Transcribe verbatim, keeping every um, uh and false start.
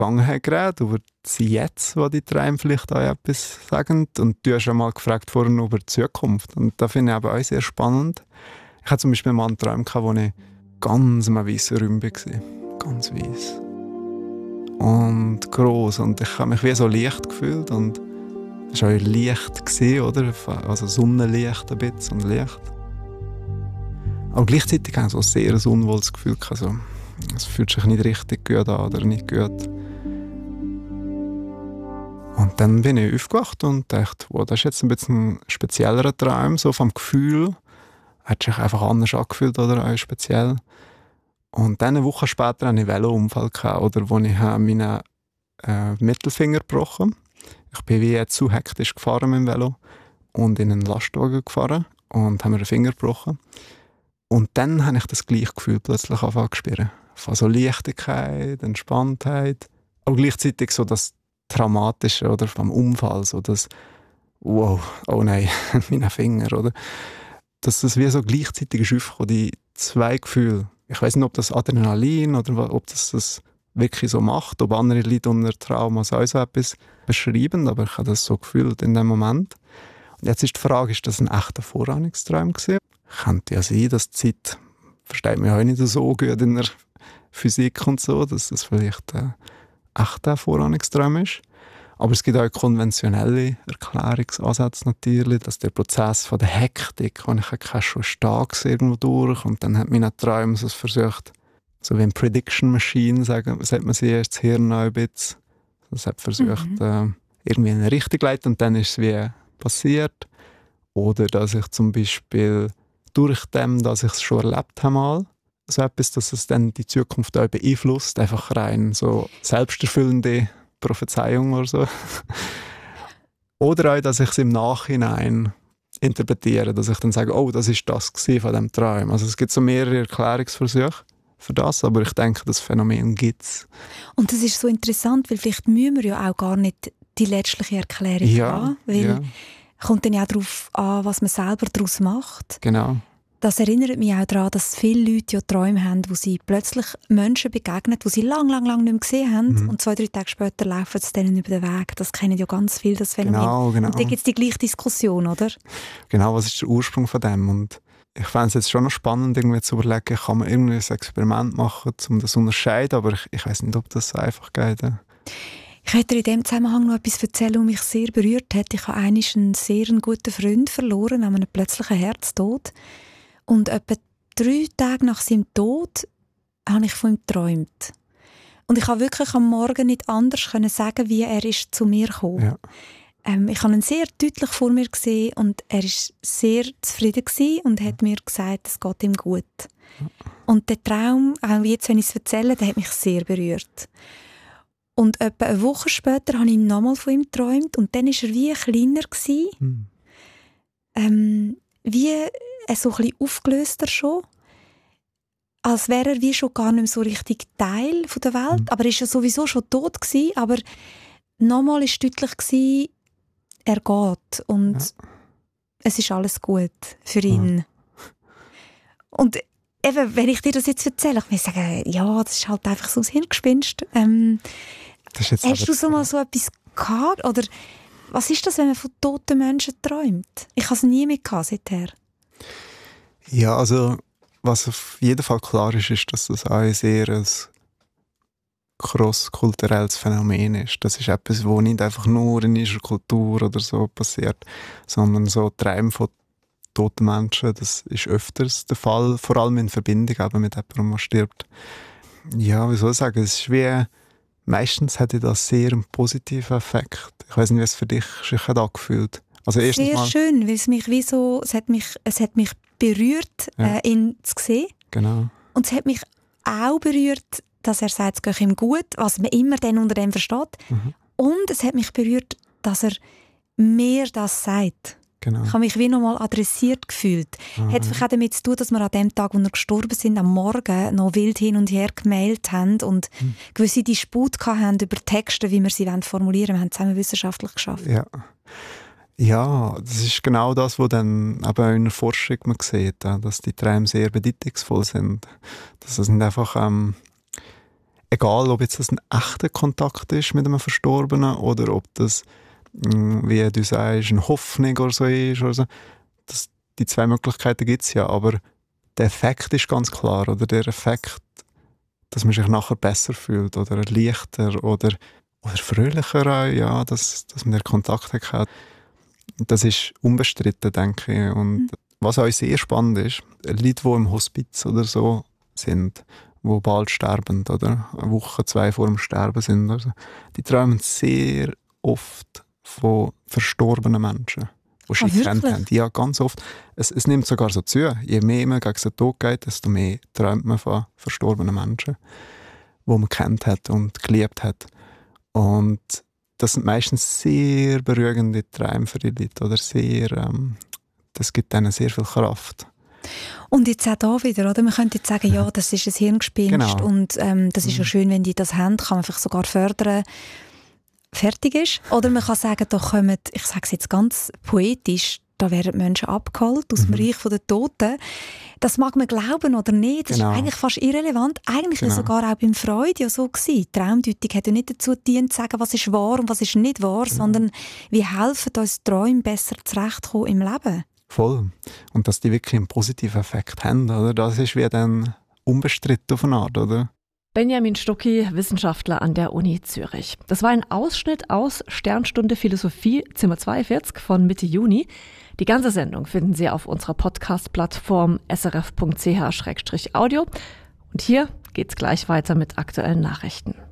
Vergangenheit geredet, über das Jetzt, wo die Träume vielleicht auch etwas sagen. Und du hast ja mal gefragt vorhin über die Zukunft. Und das finde ich aber auch sehr spannend. Ich hatte zum Beispiel mal einen Traum, wo ich ganz in einem weißen Raum war. Ganz weiss. Und gross. Und ich habe mich wie so leicht gefühlt. Und es war auch Licht, oder? Also Sonnenlicht ein bisschen und Licht. Aber gleichzeitig habe ich so ein sehr unwohles Gefühl. Also, es fühlt sich nicht richtig gut an oder nicht gut. Und dann bin ich aufgewacht und dachte, wow, das ist jetzt ein bisschen ein speziellerer Traum, so vom Gefühl. Hat sich einfach anders angefühlt oder auch speziell. Und dann eine Woche später hatte ich einen Velounfall, oder, wo ich meinen äh, Mittelfinger gebrochen habe. Ich bin wie jetzt zu hektisch gefahren mit dem Velo und in einen Lastwagen gefahren und habe mir den Finger gebrochen. Und dann habe ich das gleiche Gefühl plötzlich angefangen zu spüren. Von so Leichtigkeit, Entspanntheit, aber gleichzeitig so das Traumatische oder vom Unfall, so das wow, oh nein, mein Finger, oder? Dass das wie so gleichzeitig ist aufgekommen, die zwei Gefühle. Ich weiß nicht, ob das Adrenalin oder ob das das wirklich so macht, ob andere Leute unter Trauma so etwas beschreiben, aber ich habe das so gefühlt in dem Moment. Und jetzt ist die Frage, ist das ein echter Vorahnungstraum gewesen? Könnte ja sein, dass die Zeit, versteht man ja auch nicht so gut in der Physik und so, dass das vielleicht ein echter Vorahnungstraum ist. Aber es gibt auch konventionelle Erklärungsansätze natürlich, dass der Prozess von der Hektik, wo ich keine schon stark irgendwo durch und dann hat mein Traum so versucht, so wie eine Prediction Machine, sagen, sagt man sie, das Hirn auch ein bisschen. Das hat versucht, mhm. äh, irgendwie in eine Richtung zu leiten und dann ist es wie passiert. Oder dass ich zum Beispiel durch dem, dass ich es schon erlebt habe mal, so etwas, dass es dann die Zukunft auch beeinflusst, einfach rein so selbsterfüllende Prophezeiung oder so. Oder auch, dass ich es im Nachhinein interpretiere, dass ich dann sage, oh, das ist das von diesem Traum. Also es gibt so mehrere Erklärungsversuche für das, aber ich denke, das Phänomen gibt es. Und das ist so interessant, weil vielleicht müssen wir ja auch gar nicht die letztliche Erklärung ja, haben, weil ja. kommt dann ja darauf an, was man selber daraus macht. Genau. Das erinnert mich auch daran, dass viele Leute ja Träume haben, wo sie plötzlich Menschen begegnen, die sie lang, lang, lang nicht mehr gesehen haben mhm. und zwei, drei Tage später laufen sie denen über den Weg. Das kennen ja ganz viele, das Phänomen. Genau, genau. Und da gibt es die gleiche Diskussion, oder? Genau, was ist der Ursprung von dem? Und ich fände es jetzt schon noch spannend, irgendwie zu überlegen, kann man irgendwie ein Experiment machen, um das zu unterscheiden, aber ich, ich weiß nicht, ob das so einfach geht. Ich möchte dir in diesem Zusammenhang noch etwas erzählen, was mich sehr berührt hat. Ich habe einmal einen sehr guten Freund verloren an einem plötzlichen Herztod. Und etwa drei Tage nach seinem Tod habe ich von ihm geträumt. Und ich konnte wirklich am Morgen nicht anders können sagen, wie er ist zu mir kam. Ja. Ähm, ich habe ihn sehr deutlich vor mir gesehen und er war sehr zufrieden gewesen und hat mir gesagt, es geht ihm gut. Ja. Und der Traum, auch jetzt, wenn ich es erzähle, der hat mich sehr berührt. Und etwa eine Woche später habe ich nochmal von ihm geträumt und dann war er wie kleiner gewesen. Hm. Ähm, wie äh, so ein bisschen aufgelöster schon. Als wäre er wie schon gar nicht mehr so richtig Teil von der Welt. Mhm. Aber er war ja sowieso schon tot gewesen. Aber nochmal war deutlich gewesen, er geht. Und ja. es ist alles gut für ihn. Ja. Und eben, wenn ich dir das jetzt erzähle, ich muss sagen, ja, das ist halt einfach so ein Hirngespinst. Ähm, das ist jetzt hast du so mal so etwas gehabt? Oder was ist das, wenn man von toten Menschen träumt? Ich habe es nie mehr gehabt seither. Ja, also was auf jeden Fall klar ist, ist, dass das auch ein sehr ein cross-kulturelles Phänomen ist. Das ist etwas, das nicht einfach nur in unserer Kultur oder so passiert, sondern so Träume von toten Menschen, das ist öfters der Fall, vor allem in Verbindung eben mit jemandem, der stirbt. Ja, wie soll ich sagen, es ist wie, meistens hatte das sehr einen positiven Effekt. Ich weiß nicht, wie es für dich sich hat angefühlt. Also sehr mal, schön, weil es mich wie so, es hat mich, es hat mich berührt, ja. äh, ihn zu sehen. Genau. Und es hat mich auch berührt, dass er sagt, es geht ihm gut, was man immer dann unter dem versteht. Mhm. Und es hat mich berührt, dass er mir das sagt. Genau. Ich habe mich wie nochmal adressiert gefühlt. Ah, hat vielleicht auch damit zu tun, dass wir an dem Tag, wo wir gestorben sind, am Morgen noch wild hin und her gemailt haben und hm. gewisse Dispute hatten über Texte, wie wir sie formulieren wollen. Wir haben zusammen wissenschaftlich geschafft. Ja. Ja, das ist genau das, was dann eben in der Forschung man sieht, dass die Träume sehr bedeutungsvoll sind. Dass es nicht einfach ähm, egal, ob jetzt das ein echter Kontakt ist mit einem Verstorbenen oder ob das, wie du sagst, eine Hoffnung oder so ist. Oder so. Das, die zwei Möglichkeiten gibt es ja, aber der Effekt ist ganz klar. Oder der Effekt, dass man sich nachher besser fühlt oder leichter oder, oder fröhlicher auch, ja, dass, dass man den Kontakt hat. Das ist unbestritten, denke ich. Und mhm. was auch sehr spannend ist, Leute, die im Hospiz oder so sind, die bald sterben oder eine Woche, zwei vor dem Sterben sind, oder so, die träumen sehr oft von verstorbenen Menschen, die sie oh, kennt haben. Ja, ganz oft. Es, es nimmt sogar so zu. Je mehr man gegen den Tod geht, desto mehr träumt man von verstorbenen Menschen, die man kennt hat und geliebt hat. Und das sind meistens sehr beruhigende Träume für die Leute. Oder sehr, ähm, das gibt ihnen sehr viel Kraft. Und jetzt auch da wieder, oder? Man könnte jetzt sagen, ja, das ist ein Hirngespinst genau. und ähm, das ist ja schön, wenn die das haben, kann man vielleicht sogar fördern, fertig ist. Oder man kann sagen, da kommen, ich sage es jetzt ganz poetisch, da werden Menschen abgeholt aus mhm. dem Reich der Toten. Das mag man glauben oder nicht, das genau. ist eigentlich fast irrelevant. Eigentlich genau. war sogar auch beim Freud ja so gewesen. Die Traumdeutung hat ja nicht dazu gedient, zu sagen, was ist wahr und was ist nicht wahr, genau. sondern wie helfen uns Träume besser zurechtkommen im Leben. Voll. Und dass die wirklich einen positiven Effekt haben, oder? Das ist wie dann unbestritten auf eine Art, oder? Benjamin Stucki, Wissenschaftler an der Uni Zürich. Das war ein Ausschnitt aus Sternstunde Philosophie, Zimmer zweiundvierzig von Mitte Juni. Die ganze Sendung finden Sie auf unserer Podcast-Plattform s r f punkt c h slash audio. Und hier geht's gleich weiter mit aktuellen Nachrichten.